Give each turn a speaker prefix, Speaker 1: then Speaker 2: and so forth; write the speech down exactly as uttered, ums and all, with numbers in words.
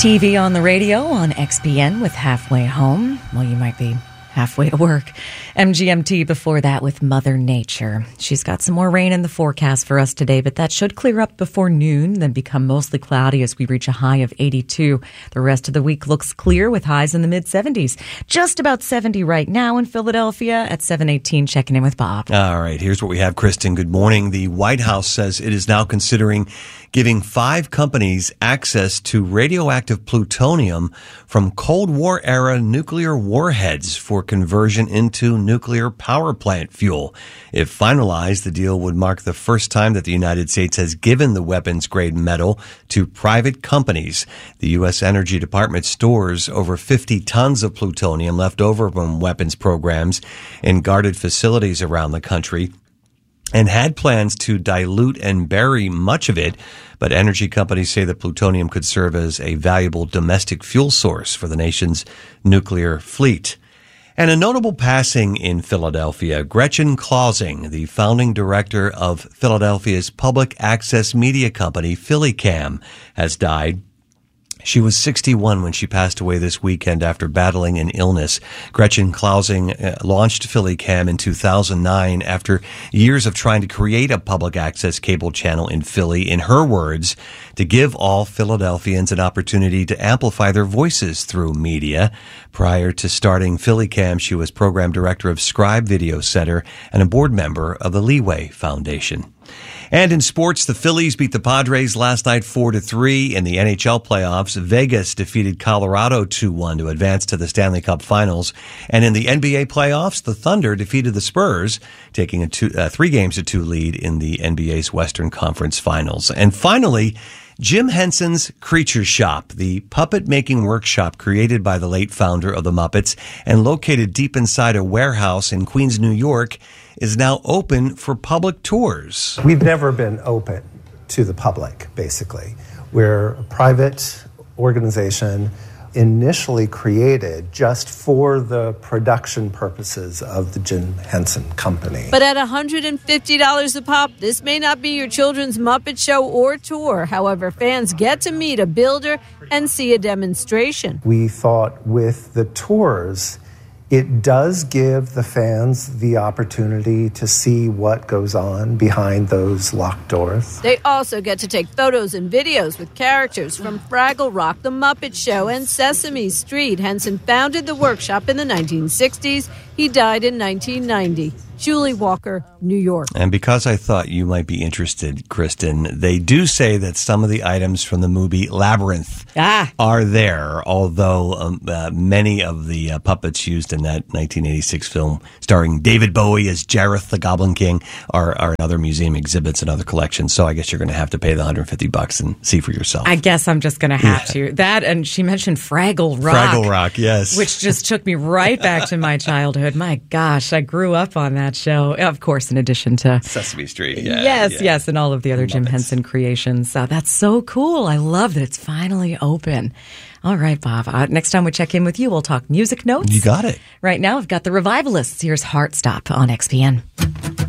Speaker 1: T V on the radio on X B N with Halfway Home. Well, you might be halfway to work. M G M T before that with Mother Nature. She's got some more rain in the forecast for us today, but that should clear up before noon, then become mostly cloudy as we reach a high of eighty-two. The rest of the week looks clear with highs in the mid-seventies. Just about seventy right now in Philadelphia at seven eighteen. Checking in with Bob.
Speaker 2: All right, here's what we have, Kristen. Good morning. The White House says it is now considering giving five companies access to radioactive plutonium from Cold War-era nuclear warheads for conversion into nuclear power plant fuel. If finalized, the deal would mark the first time that the United States has given the weapons-grade metal to private companies. The U S Energy Department stores over fifty tons of plutonium left over from weapons programs in guarded facilities around the country, and had plans to dilute and bury much of it, but energy companies say that plutonium could serve as a valuable domestic fuel source for the nation's nuclear fleet. And a notable passing in Philadelphia, Gretchen Clausing, the founding director of Philadelphia's public access media company, PhillyCam, has died. She was sixty-one when she passed away this weekend after battling an illness. Gretchen Clausing uh, launched PhillyCam in two thousand nine after years of trying to create a public access cable channel in Philly, in her words, to give all Philadelphians an opportunity to amplify their voices through media. Prior to starting PhillyCam, she was program director of Scribe Video Center and a board member of the Leeway Foundation. And in sports, the Phillies beat the Padres last night four to three in the N H L playoffs. Vegas defeated Colorado two one to advance to the Stanley Cup Finals. And in the N B A playoffs, the Thunder defeated the Spurs, taking a two, uh, three games to two lead in the N B A's Western Conference Finals. And finally, Jim Henson's Creature Shop, the puppet-making workshop created by the late founder of the Muppets and located deep inside a warehouse in Queens, New York, is now open for public tours.
Speaker 3: We've never been open to the public, basically. We're a private organization initially created just for the production purposes of the Jim Henson Company.
Speaker 4: But at one hundred fifty dollars a pop, this may not be your children's Muppet Show or tour. However, fans get to meet a builder and see a demonstration.
Speaker 3: We thought with the tours, it does give the fans the opportunity to see what goes on behind those locked doors.
Speaker 4: They also get to take photos and videos with characters from Fraggle Rock, The Muppet Show, and Sesame Street. Henson founded the workshop in the nineteen sixties. He died in nineteen ninety. Julie Walker, New York.
Speaker 2: And because I thought you might be interested, Kristen, they do say that some of the items from the movie Labyrinth ah. are there, although um, uh, many of the uh, puppets used in that nineteen eighty-six film starring David Bowie as Jareth the Goblin King are, are in other museum exhibits and other collections. So I guess you're going to have to pay the one hundred fifty bucks and see for yourself.
Speaker 1: I guess I'm just going to have yeah. to. That, and she mentioned Fraggle Rock.
Speaker 2: Fraggle Rock, yes.
Speaker 1: Which just took me right back to my childhood. My gosh, I grew up on that show. Of course, in addition to
Speaker 2: Sesame Street. Yeah,
Speaker 1: yes,
Speaker 2: yeah.
Speaker 1: yes, and all of the other Jim Henson creations. Uh, that's so cool. I love that it's finally open. All right, Bob. Uh, next time we check in with you, we'll talk music notes.
Speaker 2: You got it.
Speaker 1: Right now, I've got the Revivalists. Here's Heart Stop on X B N.